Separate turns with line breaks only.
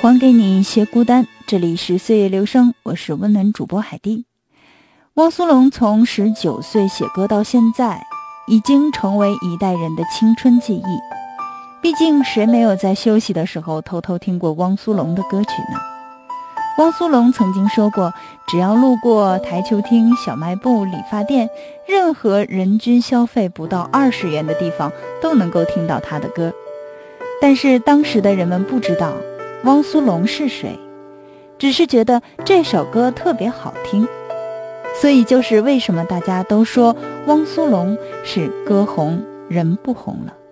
还给你一些孤单，这里是岁月流声，我是温暖主播海蒂。汪苏泷从19岁写歌到现在，已经成为一代人的青春记忆。毕竟谁没有在休息的时候偷偷听过汪苏泷的歌曲呢？汪苏泷曾经说过，只要路过台球厅、小卖部、理发店，任何人均消费不到20元的地方都能够听到他的歌。但是当时的人们不知道汪苏泷是谁，只是觉得这首歌特别好听，所以就是为什么大家都说汪苏泷是歌红人不红了。